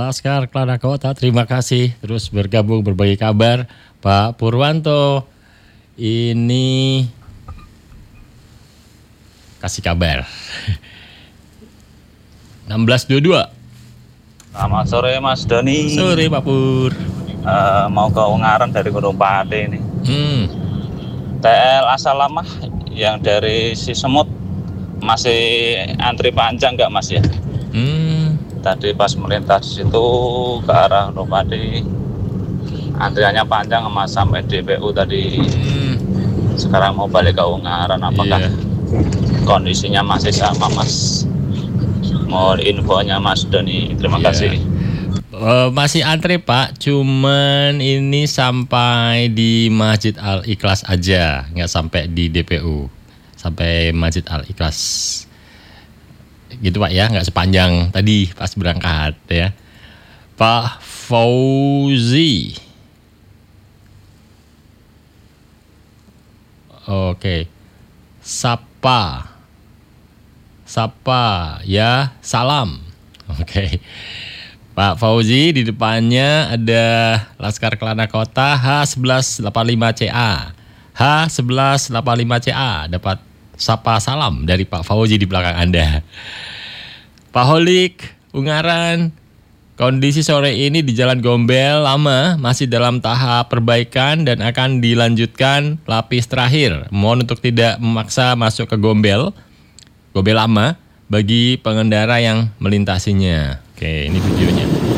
Laskar Kelana Kota, terima kasih terus bergabung berbagi kabar. Pak Purwanto, ini kasih kabar. 16.22. Selamat sore Mas Doni. Sore Pak Pur. Mau ke Ungaran dari Gunung Pati ini. TL Asalamah yang dari Sisemut masih antri panjang nggak Mas ya? Tadi pas melintas situ ke arah Gunung Pati antriannya panjang Mas sampai DPU tadi. Sekarang mau balik ke Ungaran, apakah kondisinya masih sama Mas? Mohon infonya Mas Doni, terima kasih. Masih antri Pak, cuman ini sampai di Masjid Al-Ikhlas aja, nggak sampai di DPU, sampai Masjid Al-Ikhlas gitu Pak ya, nggak sepanjang tadi pas berangkat ya. Pak Fauzi, oke, Sapa ya, salam. Oke. Pak Fauzi, di depannya ada Laskar Kelana Kota H1185CA. H1185CA dapat sapa salam dari Pak Fauzi di belakang Anda. Pak Holik, Ungaran, kondisi sore ini di Jalan Gombel Lama masih dalam tahap perbaikan dan akan dilanjutkan lapis terakhir. Mohon untuk tidak memaksa masuk ke Gombel Lama bagi pengendara yang melintasinya. Oke, ini videonya.